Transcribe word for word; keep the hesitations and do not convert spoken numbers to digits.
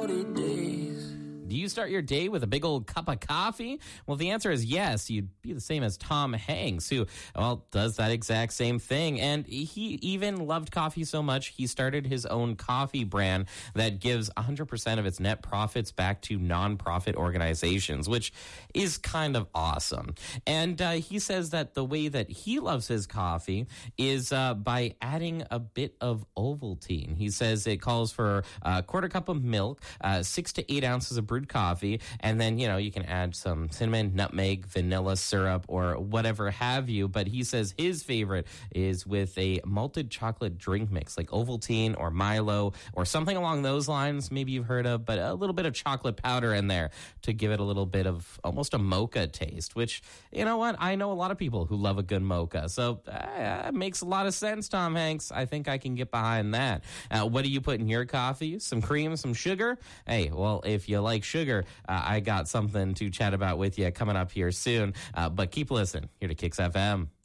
cloudy days. Do you start your day with a big old cup of coffee? Well, the answer is yes. You'd be the same as Tom Hanks, who, well, does that exact same thing. And he even loved coffee so much, he started his own coffee brand that gives one hundred percent of its net profits back to nonprofit organizations, which is kind of awesome. And uh, he says that the way that he loves his coffee is uh, by adding a bit of Ovaltine. He says it calls for a quarter cup of milk, uh, six to eight ounces of brewed coffee, and then, you know, you can add some cinnamon, nutmeg, vanilla syrup, or whatever have you. But he says his favorite is with a malted chocolate drink mix like Ovaltine or Milo or something along those lines. Maybe you've heard of, but a little bit of chocolate powder in there to give it a little bit of almost a mocha taste, which, you know what, I know a lot of people who love a good mocha. So uh, it makes a lot of sense, Tom Hanks. I think I can get behind that. Uh, what do you put in your coffee? Some cream, some sugar? Hey, well, if you like sugar, uh, I got something to chat about with you coming up here soon. Uh, but keep listening here to Kicks F M.